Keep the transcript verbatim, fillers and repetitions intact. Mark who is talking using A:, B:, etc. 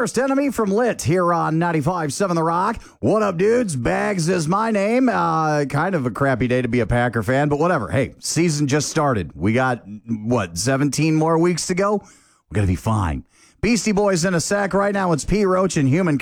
A: Worst Enemy from Lit here on ninety-five point seven The Rock. What up, dudes? Bags is my name. Uh, kind of a crappy day to be a Packer fan, but whatever. Hey, season just started. We got, what, seventeen more weeks to go? We're going to be fine. Beastie Boys in a sack right now. It's P. Roach and Human